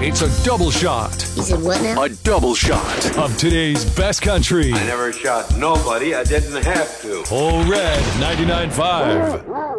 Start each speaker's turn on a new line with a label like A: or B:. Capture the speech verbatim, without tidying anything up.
A: It's a double shot.
B: You said what now?
A: A double shot of today's best country.
C: I never shot nobody. I didn't have to.
A: Whole Red ninety-nine point five.